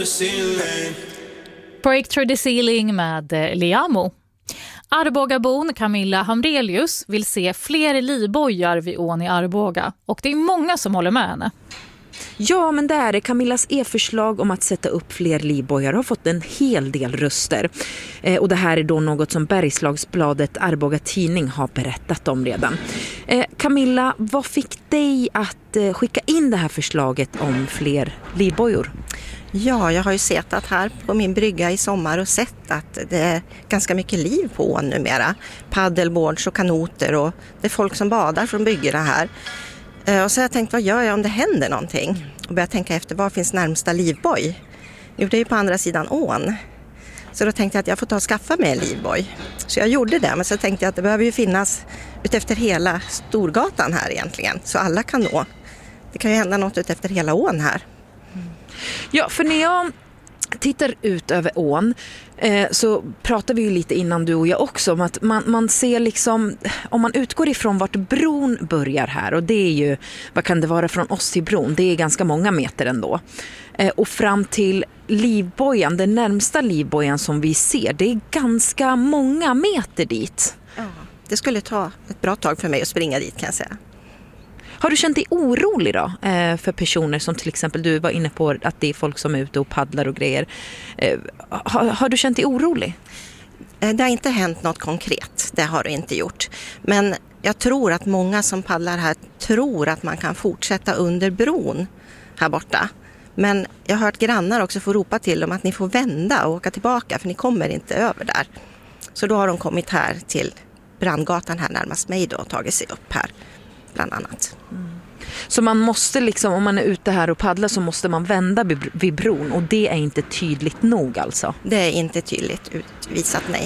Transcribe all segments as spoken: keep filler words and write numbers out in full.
Break through the ceiling med Liamo. Arbogabon Camilla Hamrelius vill se fler livbojar vid ån i Arboga, och det är många som håller med henne. Ja, men där är Camillas e-förslag om att sätta upp fler livbojar har fått en hel del röster. Eh, och det här är då något som Bergslagsbladet Arboga tidning har berättat om redan. Eh, Camilla, vad fick dig att eh, skicka in det här förslaget om fler livbojor? Ja, jag har ju sett att här på min brygga i sommar och sett att det är ganska mycket liv på ån numera. Paddleboards och kanoter, och det är folk som badar från byggorna här. Och så har jag tänkt, vad gör jag om det händer någonting? Och började tänka efter, var finns närmsta livboj? Jo, det är ju på andra sidan ån. Så då tänkte jag att jag får ta och skaffa mig en livboj. Så jag gjorde det, men så tänkte jag att det behöver ju finnas utefter hela Storgatan här egentligen. Så alla kan nå. Det kan ju hända något utefter hela ån här. Ja, för när jag tittar ut över ån eh, så pratar vi ju lite innan du och jag också om att man, man ser liksom, om man utgår ifrån vart bron börjar här, och det är ju, vad kan det vara från oss till bron? Det är ganska många meter ändå. Eh, och fram till livbojan, den närmsta livbojan som vi ser, det är ganska många meter dit. Ja, det skulle ta ett bra tag för mig att springa dit, kan jag säga. Har du känt dig orolig då eh, för personer som till exempel du var inne på att det är folk som är ute och paddlar och grejer? Eh, har, har du känt dig orolig? Det har inte hänt något konkret, det har det inte gjort. Men jag tror att många som paddlar här tror att man kan fortsätta under bron här borta. Men jag har hört grannar också få ropa till dem att ni får vända och åka tillbaka, för ni kommer inte över där. Så då har de kommit här till Brandgatan här närmast mig då och tagit sig upp här. Bland annat. Mm. Så man måste liksom, om man är ute här och paddlar så måste man vända vid bron, och det är inte tydligt nog alltså? Det är inte tydligt utvisat, nej.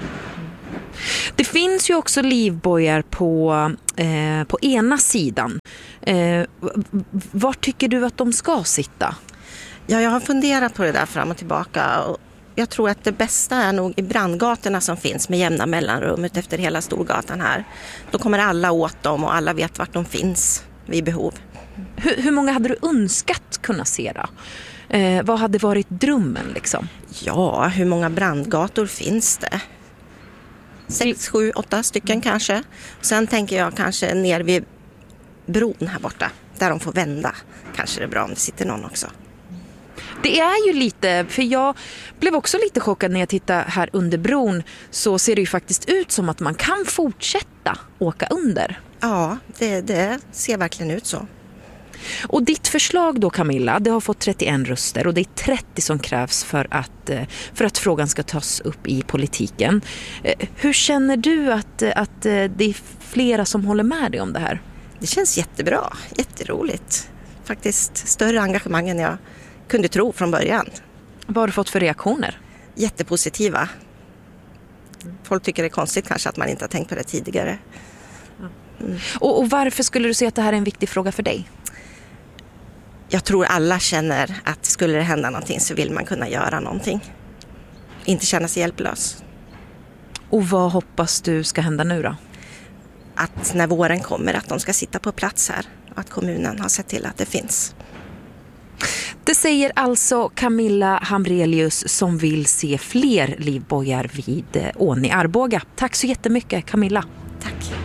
Det finns ju också livbojar på, eh, på ena sidan. Eh, var tycker du att de ska sitta? Ja, jag har funderat på det där fram och tillbaka, och jag tror att det bästa är nog i brandgatorna som finns med jämna mellanrum ut efter hela Storgatan här. Då kommer alla åt dem och alla vet vart de finns vid behov. Hur, hur många hade du önskat kunna se då? Eh, vad hade varit drömmen liksom? Ja, hur många brandgator finns det? Sex, sju, åtta stycken mm. kanske. Sen tänker jag kanske ner vid bron här borta, där de får vända. Kanske det är bra om det sitter någon också. Det är ju lite, för jag blev också lite chockad när jag tittar här under bron, så ser det ju faktiskt ut som att man kan fortsätta åka under. Ja, det, det ser verkligen ut så. Och ditt förslag då, Camilla, det har fått trettioen röster, och det är trettio som krävs för att, för att frågan ska tas upp i politiken. Hur känner du att, att det är flera som håller med dig om det här? Det känns jättebra, jätteroligt. Faktiskt större engagemang än jag kunde tro från början. Vad har du fått för reaktioner? Jättepositiva. Folk tycker det är konstigt kanske att man inte har tänkt på det tidigare. Mm. Och, och varför skulle du säga att det här är en viktig fråga för dig? Jag tror alla känner att skulle det hända någonting så vill man kunna göra någonting. Inte känna sig hjälplös. Och vad hoppas du ska hända nu då? Att när våren kommer att de ska sitta på plats här. Och att kommunen har sett till att det finns. Det säger alltså Camilla Hamrelius som vill se fler livbojar vid ån i Arboga. Tack så jättemycket, Camilla. Tack.